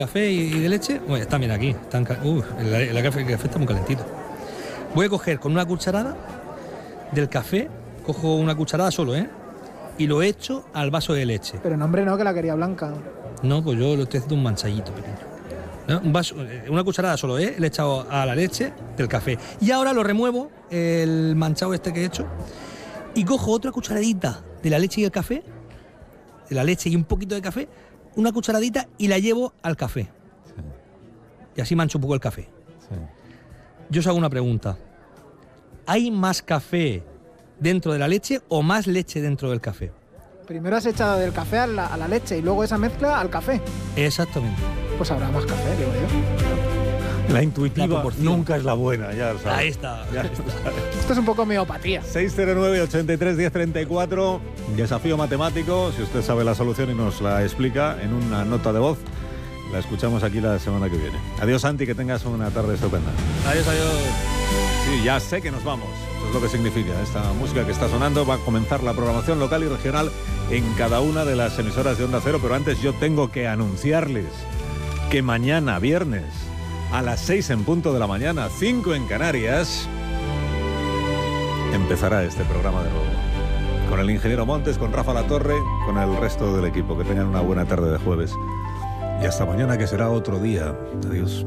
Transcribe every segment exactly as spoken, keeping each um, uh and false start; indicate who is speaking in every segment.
Speaker 1: café y de leche, bueno, están bien aquí. Están, uh, el, el, café, el café está muy calentito. Voy a coger con una cucharada del café, cojo una cucharada solo, ¿eh? Y lo echo al vaso de leche.
Speaker 2: Pero no, hombre, no, que la quería blanca.
Speaker 1: No, pues yo lo estoy haciendo un manchadito pequeño. ¿No? Un vaso, una cucharada solo, ¿eh? Le he echado a la leche del café. Y ahora lo remuevo, el manchado este que he hecho, y cojo otra cucharadita de la leche y el café, de la leche y un poquito de café, una cucharadita y la llevo al café. Sí. Y así mancho un poco el café. Sí. Yo os hago una pregunta. ¿Hay más café dentro de la leche o más leche dentro del café?
Speaker 2: Primero has echado del café a la, a la leche y luego esa mezcla al café.
Speaker 1: Exactamente.
Speaker 2: Pues habrá más café, digo yo.
Speaker 3: La intuitiva la nunca es la buena, ya lo sabes.
Speaker 1: Ahí está. Ya está.
Speaker 2: Esto es un poco miopatía.
Speaker 3: seis cero nueve, ochenta y tres, diez treinta y cuatro, desafío matemático, si usted sabe la solución y nos la explica en una nota de voz, la escuchamos aquí la semana que viene. Adiós, Santi, que tengas una tarde estupenda.
Speaker 1: Adiós, adiós.
Speaker 3: Sí, ya sé que nos vamos. Eso es lo que significa. Esta música que está sonando va a comenzar la programación local y regional en cada una de las emisoras de Onda Cero, pero antes yo tengo que anunciarles que mañana, viernes, a las seis en punto de la mañana, cinco en Canarias, empezará este programa de nuevo. Con el ingeniero Montes, con Rafa Latorre, con el resto del equipo. Que tengan una buena tarde de jueves. Y hasta mañana, que será otro día. Adiós.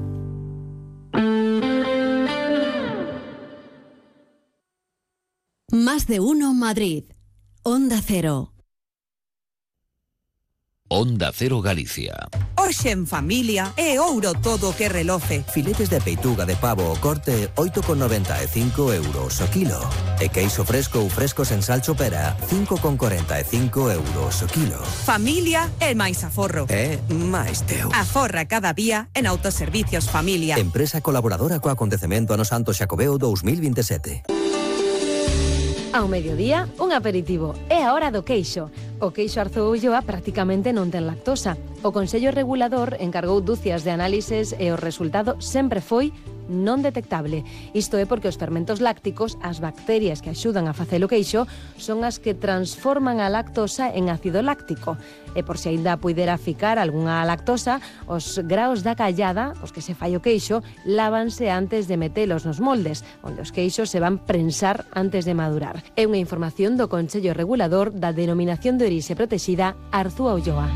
Speaker 4: Más de uno Madrid. Onda Cero.
Speaker 5: Onda Cero Galicia.
Speaker 6: Hoxe en familia é ouro todo que reloce.
Speaker 7: Filetes de peituga de pavo o corte oito con noventa e cinco euros o kilo. E queixo fresco ou frescos en sal chopera cinco con cuarenta e cinco euros o kilo.
Speaker 6: Familia é máis aforro.
Speaker 7: É máis teu.
Speaker 6: Aforra cada día en Autoservicios Familia.
Speaker 7: Empresa colaboradora co acontecemento Ano Santo Xacobeo dos mil veintisiete.
Speaker 8: Ao mediodía, un aperitivo. É a hora do queixo. O queixo Arzúa Ulloa prácticamente non ten lactosa. O Consello Regulador encargou dúcias de análises e o resultado sempre foi non detectable. Isto é porque os fermentos lácticos, as bacterias que axudan a facer o queixo, son as que transforman a lactosa en ácido láctico. E por se aínda puidera ficar algunha lactosa, os graos da callada, os que se fai o queixo, lávanse antes de metelos nos moldes, onde os queixos se van prensar antes de madurar. É unha información do Consello Regulador da Denominación de Orixe Protexida Arzúa Ulloa.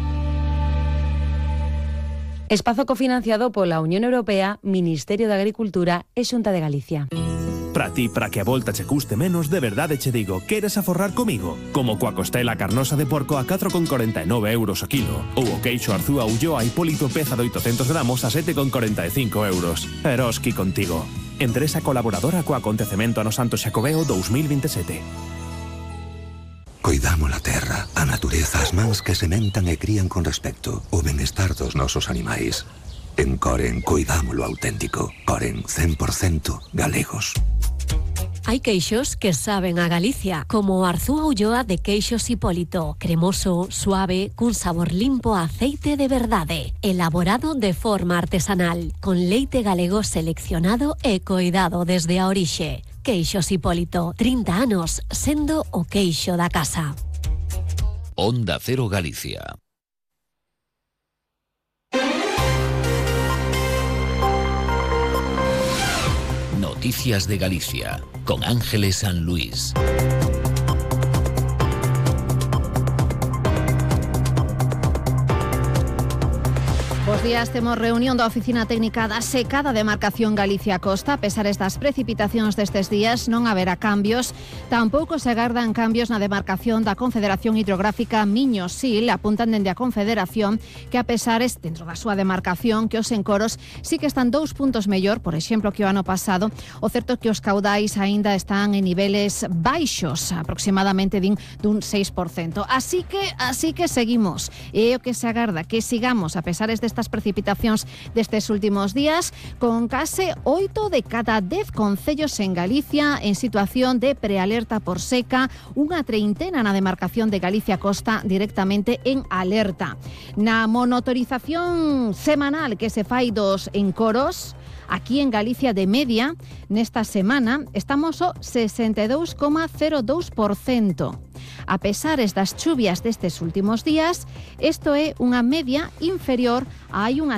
Speaker 8: Espazo cofinanciado pola Unión Europea, Ministerio de Agricultura e Xunta de Galicia.
Speaker 9: Para ti, para que a volta che custe menos, de verdade che digo, queres aforrar comigo? Como coa costela carnosa de porco a catro con corenta e nove euros o kilo, ou o queixo Arzúa Ulloa Hipólito peza de oitocentos gramos a sete con corenta e cinco euros. Eroski contigo. Empresa colaboradora co acontecemento Ano Santo Xacobeo dos mil veintisiete.
Speaker 10: Coidamos a terra, a natureza, as mans que sementan e crían con respecto, o benestar dos nosos animais. En Coren, coidamos lo auténtico. Coren, cen por cento galegos.
Speaker 4: Hai queixos que saben a Galicia, como o Arzúa Ulloa de Queixos Hipólito. Cremoso, suave, cun sabor limpo a aceite de verdade. Elaborado de forma artesanal, con leite galego seleccionado e coidado desde a orixe. Queixos Hipólito, trinta anos sendo o queixo da casa.
Speaker 5: Onda Cero Galicia. Noticias de Galicia, con Ángeles San Luis.
Speaker 11: Bos días, temos reunión da Oficina Técnica da Seca da demarcación Galicia-Costa. A pesar das precipitacións destes días, non haberá cambios. Tampouco se agardan cambios na demarcación da Confederación Hidrográfica Miño-Sil. Apuntan dende a Confederación que, a pesares, dentro da súa demarcación, que os encoros sí que están dous puntos mellor, por exemplo, que o ano pasado. O certo é que os caudais aínda están en niveles baixos, aproximadamente din dun seis por cento. Así que, así que seguimos. E o que se agarda, que sigamos, a pesares destas precipitacións destes últimos días, con case oito de cada dez concellos en Galicia en situación de prealerta por seca, unha treintena na demarcación de Galicia-Costa directamente en alerta. Na monitorización semanal que se fai dos encoros, aquí en Galicia de media, nesta semana, estamos o sesenta e dous coma cero dous por cento. A pesar das chuvias destes últimos días, isto é unha media inferior a hai unhas